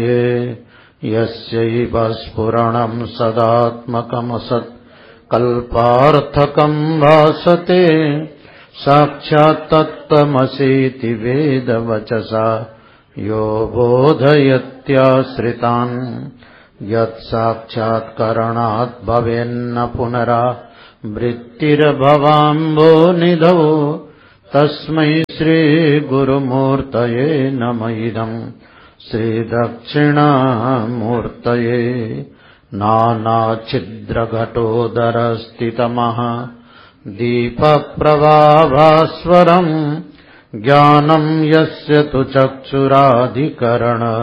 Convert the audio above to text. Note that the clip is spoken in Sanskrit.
यस्यैव स्फुरणं सदात्मकमसत् कल्पार्थकं भासते साक्षात् तत्त्वमसीति वेदवचसा यो बोधयत्याश्रितान् यत्साक्षात्करणात् भवेन्न पुनरावृत्तिर्भवाम्भोनिधौ तस्मै श्रीगुरुमूर्तये नमः इदं श्रीदक्षिणामूर्तये नानाच्छिद्रघटोदरस्थितमः दीपप्रभाभास्वरम् ज्ञानं यस्य तु चक्षुराधिकरण